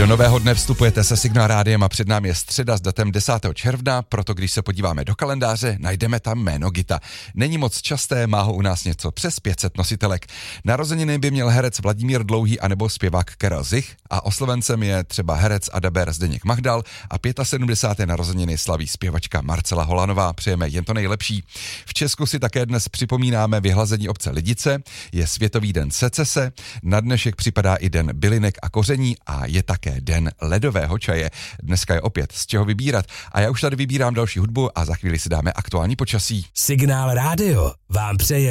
Do nového dne vstupujete se Signál Rádiem a před námi je středa s datem 10. června, proto když se podíváme do kalendáře, najdeme tam jméno Gita. Není moc časté, má ho u nás něco přes 500 nositelek. Narozeniny by měl herec Vladimír Dlouhý anebo zpěvák Karel Zich a oslovencem je třeba herec a dabér Zdeněk Mahdal a 75. narozeniny slaví zpěvačka Marcela Holanová. Přejeme jen to nejlepší. V Česku si také dnes připomínáme vyhlazení obce Lidice, je Světový den secese, na dnešek připadá i den bylinek a koření a je také den ledového čaje. Dneska je opět z čeho vybírat a já už tady vybírám další hudbu a za chvíli si dáme aktuální počasí. Signál Rádio vám přeje